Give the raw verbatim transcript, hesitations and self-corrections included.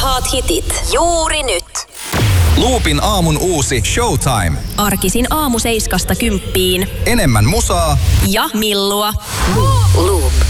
Parhaat hitit juuri nyt. Loopin aamun uusi Showtime. Arkisin aamu seiskasta kymppiin. Enemmän musaa ja millua. Loop.